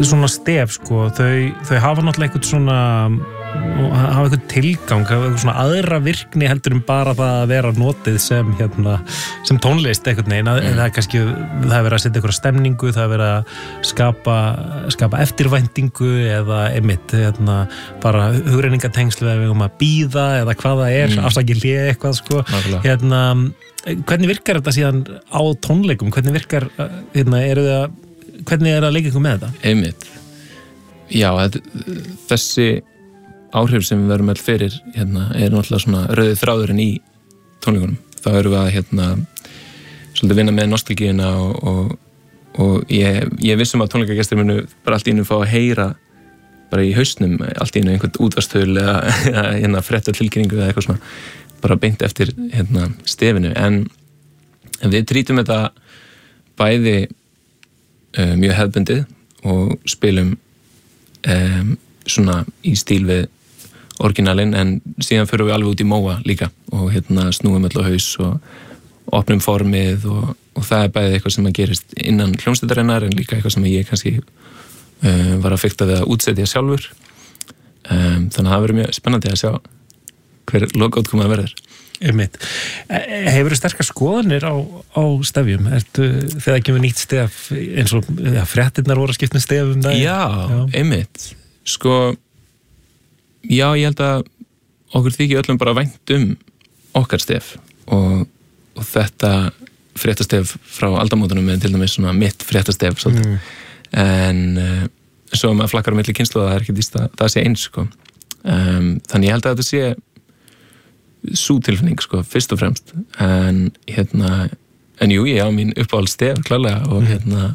svona stef sko, þau hafa náttúrulega eitthvað svona hafa eitthvað tilgang, hafa eitthvað svona aðra virkni heldur bara það að vera notið sem tónlist einhvern veginn, en það kannski það verið að setja eitthvað stemningu, það verið að skapa eftirvæntingu eða einmitt bara hugrenningatengsl við að bíða eða hvað það afsakið hlið eitthvað sko. Hvernig virkar þetta síðan á tónleikum, hvernig virkar hvernig að leika ykkur með þetta? Einmitt, já, þessi áhrif sem við verum all fyrir náttúrulega svona rauði þráðurinn í tónleikunum. Þá erum við að svolítið vinna með nostalgíuna og ég vissum að tónleikagestir munu bara allt í einu fá að heyra bara í hausnum allt í einu einhvern útvarpstöðul eða fréttatilkynningu eða eitthvað svona bara beint eftir stefinu en við trýtum þetta bæði mjög hefðbundið og spilum svona í stíl við orginalinn en síðan förum við alveg út í móa líka og snúum öll á haus og opnum formið og það bæði eitthvað sem að gerist innan hljómsveitarinnar en líka eitthvað sem ég kannski var að fikta við að útsetja sjálfur þannig að það verður mjög spennandi að sjá hver lokaútkoma verður. Einmitt. Hefurðu sterkar skoðanir á stefjum? Þegar það kemur nýtt stef eins og fréttirnar voru að skipta með stefum það? Já, einmitt. Sko, já, ég held að okkur þykir öllum bara vænt okkar stef og þetta fréttastef frá aldamótunum er til dæmis svona mitt fréttastef en svo maður flakkar á milli kynslóða það ekki víst að það sé eins sko. Þannig ég held að þetta sé sú tilfinning sko, fyrst og fremst en jú, ég á mín uppáhaldsstef klárlega og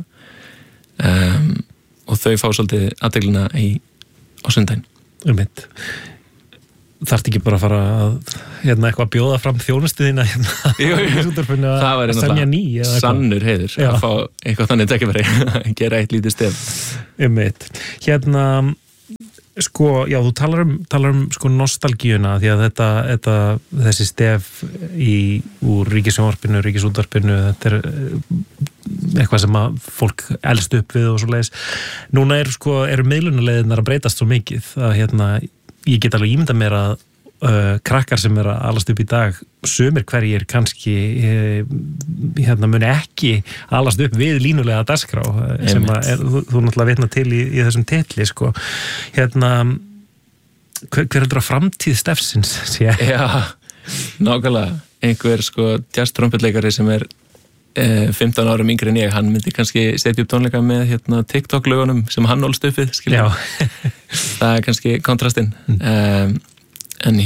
og þau fá svolítið athyglinna á sundaginn. Þarftu ekki bara að fara að eitthvað að bjóða fram þjónustuðina það var náttúrulega sannur heiður að fá eitthvað þannig tækifæri að gera eitt lítið stef. Sko, já, þú talar um sko nostalgíuna því að þessi stef úr ríkissjónvarpinu, ríkisútvarpinu, þetta er eitthvað sem að fólk elst upp við og svoleiðis. Núna eru miðlunarleiðirnar að breytast svo mikið að ég get alveg ímyndað mér að krakkar sem eru að alast upp í dag sumir hverjir kannski muni ekki alast upp við línulega dagskrá sem þú náttúrulega vitna til í þessum titli sko. Hver heldur að framtíð stefsins sé? Já, nákvæmlega einhver sko jazz-trompetleikari sem er 15 árum yngri en ég, hann myndi kannski setja upp tónleika með TikTok-lögunum sem hann ólst upp við, skilja. Það er kannski kontrastinn. En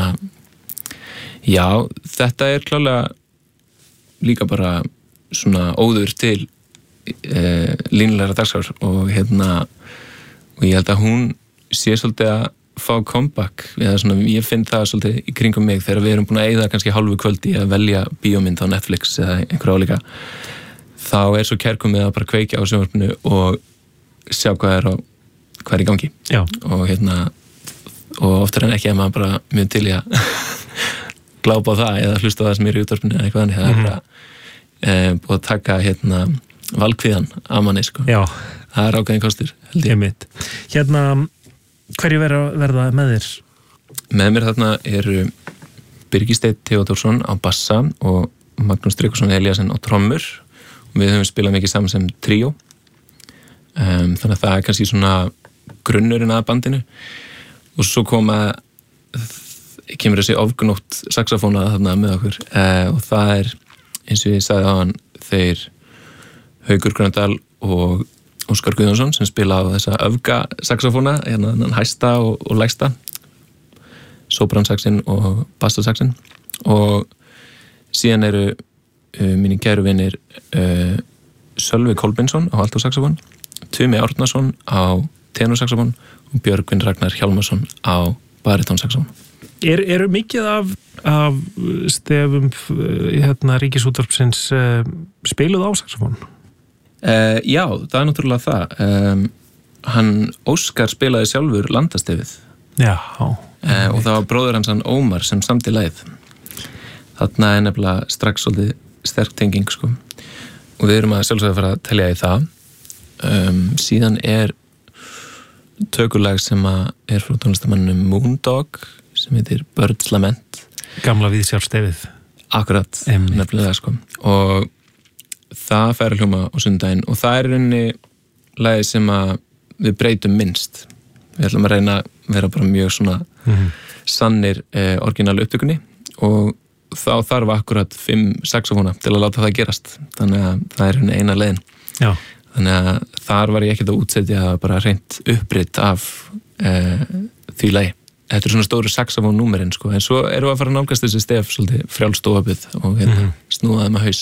já, þetta er klálega líka bara svona óður til línulegra dagskrár og og ég held að hún sé svolítið að fá comeback eða svona, ég finn það svolítið í kringum mig þegar við erum búin að eyða kannski hálfu kvöldi að velja bíómynd á Netflix eða einhver álíka þá er svo kærkomið að bara kveikja á sjónvarpinu og sjá hvað er í gangi. Já. Og oftar en ekki að maður bara mjög til í að glápa á það eða hlusta á það sem er í útvarpinu eða eitthvað þannig það er bara búið að taka valkvíðan af manni sko. Já. Það er ákveðin kostur held ég. Einmitt. Hverju verða með þér? Með mér þarna eru Birgir Steinn Theodórsson á bassa og Magnús Tryggvason Elíasson á trommur og við höfum spilað mikið saman sem tríó þannig að það er kannski svona grunnurinn að bandinu og svo kemur þessi ofgnótt saxofóna þarna með okkur og það er eins og ég sagði á hann þeir Haukur Gröndal og Óskar Guðjónsson sem spila á þessa öfga saxofóna, hæsta og lægsta sopransaxin og bassasaxin og síðan eru mínir kæru vinir Sölvi Kolbeinsson á altosaxofón, Tumi Árnason á tenorsaxofón og Björgvin Ragnar Hjálmarsson á baritónsaxofón. Eru mikið af stefum ríkisútvarpsins spiluð á saxofón? Já, það er náttúrulega það. Hann Óskar spilaði sjálfur landastefið. Já. Og það var bróður hans hann Ómar sem samdi lagið. Þarna er nefnilega strax svolítið sterk tenging sko. Og við erum að sjálfsögðu að fara að telja í það. Síðan er tökulag sem er frá tónlistamannum Moondog sem heitir Bird's Lament. Gamla Viðsjárstefið. Akkurat, nefnilega sko. Og það fær að hljóma á sunnudaginn og það rauninni lagið sem við breytum minnst. Við ætlum að reyna að vera bara mjög svona sannir orginal upptökunni og þá þarf akkurat 5 saxofóna til að láta það gerast. Þannig að það rauninni eina leiðin. Já. Þannig að þar var ég ekkert að útsetja bara hreint upprit af því lagi. Þetta er svona stóru saxofón númerinn sko, en svo erum við að fara að nálgast þessi stef svolítið frjálst og opið og snúaði með haus.